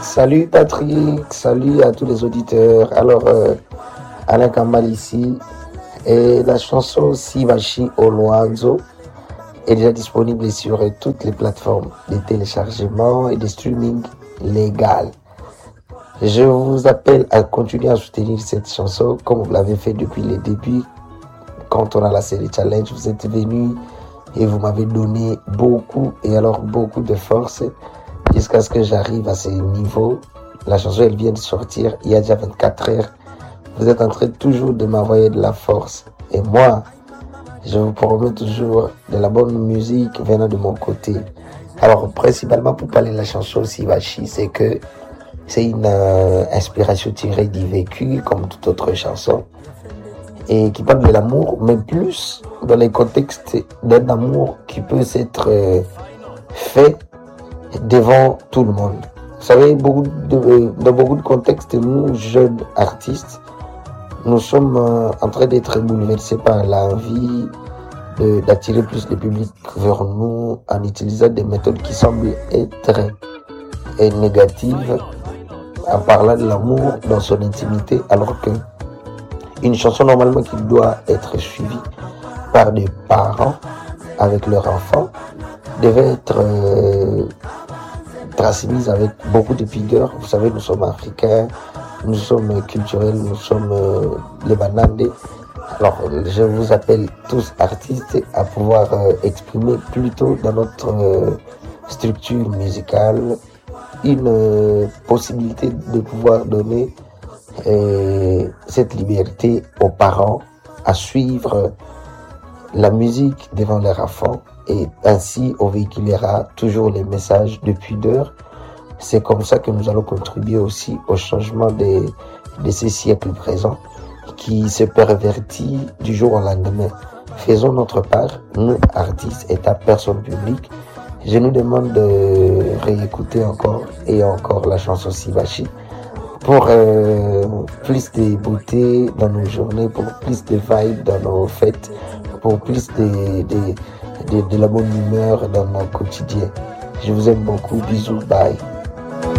Salut Patrick, salut à tous les auditeurs. Alain Kamal ici. Et la chanson Sivachi Oloanzo est déjà disponible sur toutes les plateformes de téléchargement et de streaming légal. Je vous appelle à continuer à soutenir cette chanson comme vous l'avez fait depuis le début. Quand on a la série Challenge, vous êtes venus et vous m'avez donné beaucoup de force jusqu'à ce que j'arrive à ce niveau. La chanson, elle vient de sortir il y a déjà 24 heures. Vous êtes en train toujours de m'envoyer de la force. Et moi, je vous promets toujours de la bonne musique venant de mon côté. Alors, principalement pour parler de la chanson Sivachi, c'est que c'est une inspiration tirée du vécu, comme toute autre chanson, et qui parle de l'amour, mais plus dans les contextes d'un amour qui peut s'être fait devant tout le monde. Vous savez, dans beaucoup de contextes, nous, jeunes artistes, nous sommes en train d'être bouleversés par l'envie d'attirer plus le public vers nous en utilisant des méthodes qui semblent être négatives, en parlant de l'amour dans son intimité, alors que une chanson normalement qui doit être suivie par des parents avec leurs enfants devait être transmise avec beaucoup de vigueur. Vous savez, nous sommes africains, nous sommes culturels, nous sommes les banandés. Alors, je vous appelle tous artistes à pouvoir exprimer plutôt dans notre structure musicale une possibilité de pouvoir donner cette liberté aux parents à suivre la musique devant leur enfant, et ainsi on véhiculera toujours les messages de pudeur. C'est comme ça que nous allons contribuer aussi au changement de ces siècles présents qui se pervertit du jour au lendemain. Faisons notre part, nous artistes, État, personne publique. Je nous demande de réécouter encore et encore la chanson Sivachi pour plus de beauté dans nos journées, pour plus de vibes dans nos fêtes, pour plus de la bonne humeur dans nos quotidiens. Je vous aime beaucoup, bisous, bye.